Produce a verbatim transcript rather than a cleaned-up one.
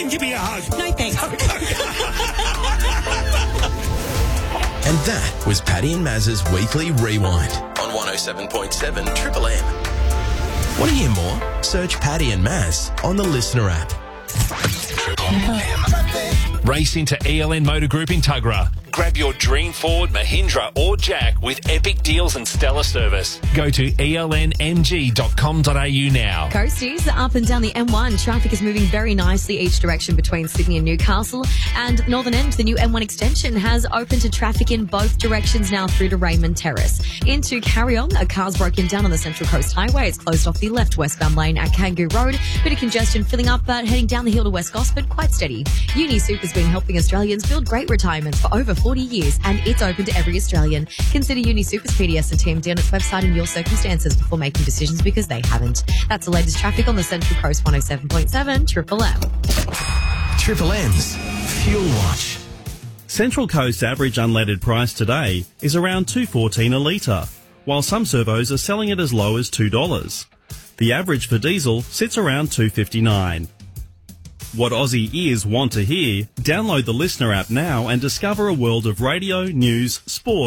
Give me a hug. No thanks. And that was Paddy and Maz's Weekly Rewind on one oh seven point seven Triple M. Want to hear more? Search Paddy and Maz on the Listener app. Triple M. Race into E L N Motor Group in Tuggerah. Grab your dream Ford, Mahindra or Jack with epic deals and stellar service. Go to E L N M G dot com dot a u now. Coasties, up and down the M one. Traffic is moving very nicely each direction between Sydney and Newcastle. And Northern End, the new M one extension has opened to traffic in both directions now through to Raymond Terrace. Into Carrion, a car's broken down on the Central Coast Highway. It's closed off the left westbound lane at Kangaroo Road. Bit of congestion filling up, but heading down the hill to West Gosford, quite steady. UniSuper has been helping Australians build great retirements for over forty years, and it's open to every Australian. Consider UniSuper's P D S and T M D on its website and your circumstances before making decisions, because they haven't. That's the latest traffic on the Central Coast. One oh seven point seven Triple M. Triple M's Fuel Watch. Central Coast average unleaded price today is around two dollars fourteen a litre, while some servos are selling it as low as two dollars. The average for diesel sits around two dollars fifty-nine. What Aussie ears want to hear? Download the Listener app now and discover a world of radio, news, sport,